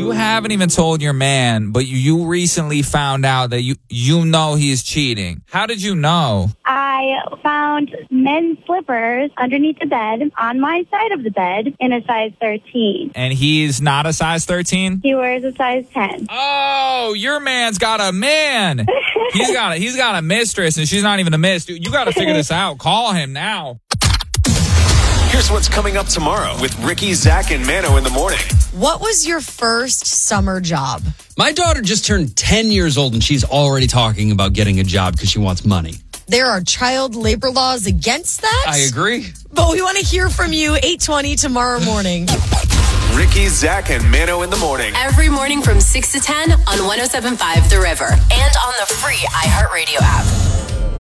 You haven't even told your man, but you recently found out that you know he's cheating. How did you know? I found men's slippers underneath the bed on my side of the bed in a size 13. And he's not a size 13? He wears a size 10. Oh, your man's got a man. He's got a mistress, and she's not even a miss. Dude, you got to figure this out. Call him now. Here's what's coming up tomorrow with Ricky, Zach, and Mano in the morning. What was your first summer job? My daughter just turned 10 years old, and she's already talking about getting a job because she wants money. There are child labor laws against that. I agree. But we want to hear from you 8:20 tomorrow morning. Ricky, Zach, and Mano in the morning. Every morning from 6 to 10 on 107.5 The River and on the free iHeartRadio app.